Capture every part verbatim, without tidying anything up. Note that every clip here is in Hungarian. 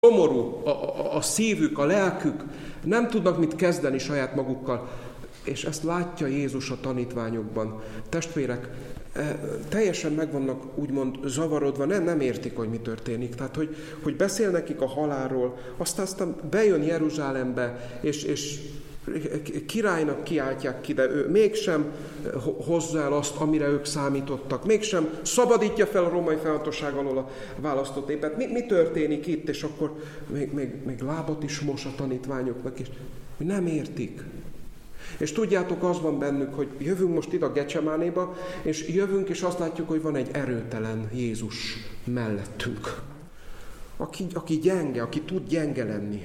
szomorú a, a, a szívük, a lelkük, nem tudnak mit kezdeni saját magukkal, és ezt látja Jézus a tanítványokban. Testvérek, teljesen meg vannak úgymond zavarodva, nem, nem értik, hogy mi történik. Tehát, hogy, hogy beszél nekik a halálról, aztán, aztán bejön Jeruzsálembe, és, és királynak kiáltják ki, de ő mégsem hozza el azt, amire ők számítottak. Mégsem szabadítja fel a római fennhatóság alól a választott népet. Mi, mi történik itt? És akkor még, még, még lábat is mos a tanítványoknak, és nem értik. És tudjátok, az van bennük, hogy jövünk most ide a Gecsemánéba, és jövünk, és azt látjuk, hogy van egy erőtelen Jézus mellettünk. Aki, aki gyenge, aki tud gyenge lenni.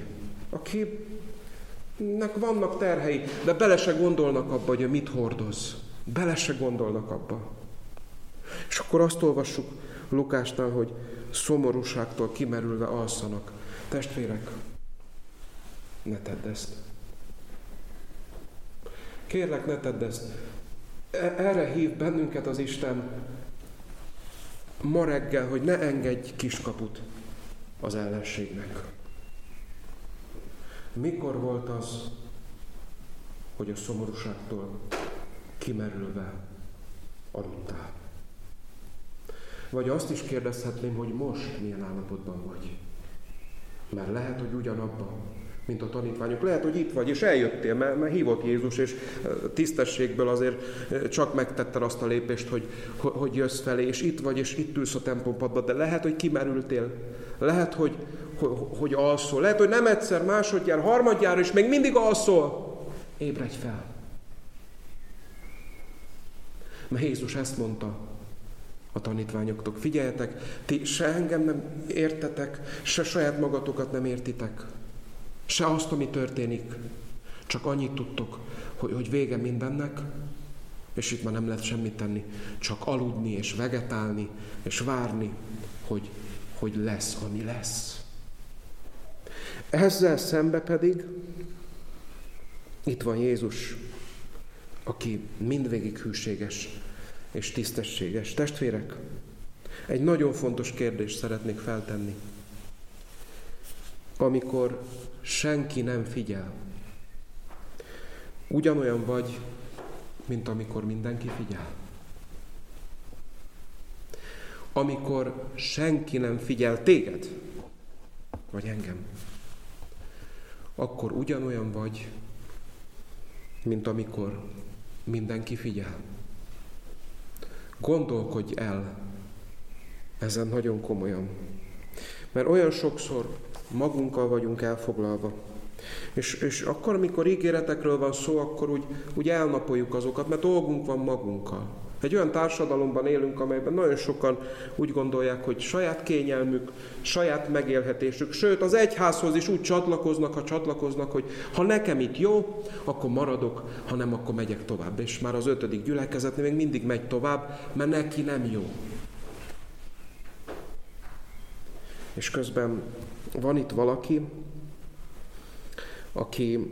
Akinek vannak terhei, de bele se gondolnak abba, hogy mit hordoz. Bele se gondolnak abba. És akkor azt olvassuk Lukásnál, hogy szomorúságtól kimerülve alszanak. Testvérek, ne tedd ezt. Kérlek, ne tedd ezt. Erre hív bennünket az Isten ma reggel, hogy ne engedj kiskaput az ellenségnek. Mikor volt az, hogy a szomorúságtól kimerülve aludtál? Vagy azt is kérdezhetném, hogy most milyen állapotban vagy. Mert lehet, hogy ugyanabban, mint a tanítványok. Lehet, hogy itt vagy, és eljöttél, mert, mert hívott Jézus, és tisztességből azért csak megtetted azt a lépést, hogy, hogy jössz felé, és itt vagy, és itt ülsz a templompadban, de lehet, hogy kimerültél. Lehet, hogy, hogy, hogy alszol. Lehet, hogy nem egyszer, másodjára, harmadjára, és még mindig alszol. Ébredj fel. Mert Jézus ezt mondta a tanítványoknak. Figyeljetek, ti se engem nem értetek, se saját magatokat nem értitek. Se azt, ami történik. Csak annyit tudtok, hogy, hogy vége mindennek, és itt már nem lehet semmit tenni. Csak aludni, és vegetálni, és várni, hogy, hogy lesz, ami lesz. Ezzel szembe pedig itt van Jézus, aki mindvégig hűséges és tisztességes. Testvérek, egy nagyon fontos kérdést szeretnék feltenni. Amikor senki nem figyel, ugyanolyan vagy, mint amikor mindenki figyel. Amikor senki nem figyel téged, vagy engem, akkor ugyanolyan vagy, mint amikor mindenki figyel. Gondolkodj el ezen nagyon komolyan. Mert olyan sokszor magunkkal vagyunk elfoglalva. És, és akkor, amikor ígéretekről van szó, akkor úgy, úgy elnapoljuk azokat, mert dolgunk van magunkkal. Egy olyan társadalomban élünk, amelyben nagyon sokan úgy gondolják, hogy saját kényelmük, saját megélhetésük, sőt az egyházhoz is úgy csatlakoznak, ha csatlakoznak, hogy ha nekem itt jó, akkor maradok, ha nem, akkor megyek tovább. És már az ötödik gyülekezetnél még mindig megy tovább, mert neki nem jó. És közben van itt valaki, aki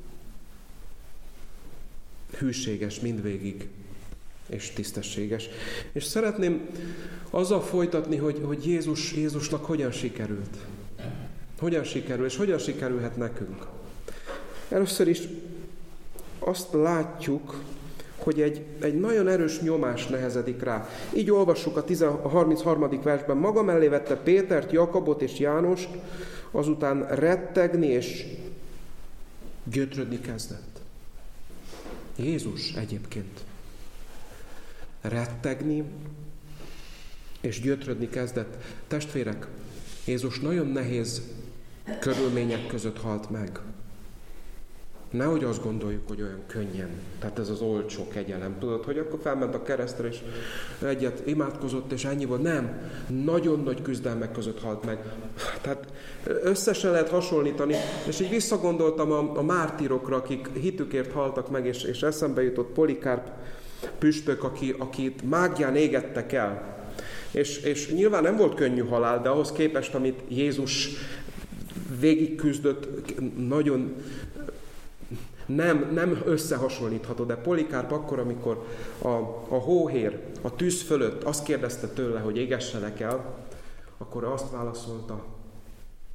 hűséges mindvégig, és tisztességes. És szeretném azzal folytatni, hogy, hogy Jézus, Jézusnak hogyan sikerült. Hogyan sikerül, és hogyan sikerülhet nekünk. Először is azt látjuk, hogy egy, egy nagyon erős nyomás nehezedik rá. Így olvassuk a harmincharmadik versben. Maga mellé vette Pétert, Jakabot és Jánost, azután rettegni és gyötrödni kezdett. Jézus egyébként. Rettegni és gyötrödni kezdett. Testvérek, Jézus nagyon nehéz körülmények között halt meg. Nehogy azt gondoljuk, hogy olyan könnyen. Tehát ez az olcsó kegyelem. Tudod, hogy akkor felment a keresztre, és egyet imádkozott, és ennyi volt. Nem. Nagyon nagy küzdelmek között halt meg. Tehát összesen lehet hasonlítani. És így visszagondoltam a, a mártírokra, akik hitükért haltak meg, és, és eszembe jutott Polikárp püspök, aki, akit mágián égettek el. És, és nyilván nem volt könnyű halál, de ahhoz képest, amit Jézus végigküzdött, nagyon nem, nem összehasonlítható. De Polikárp akkor, amikor a, a hóhér a tűz fölött azt kérdezte tőle, hogy égessenek el, akkor azt válaszolta,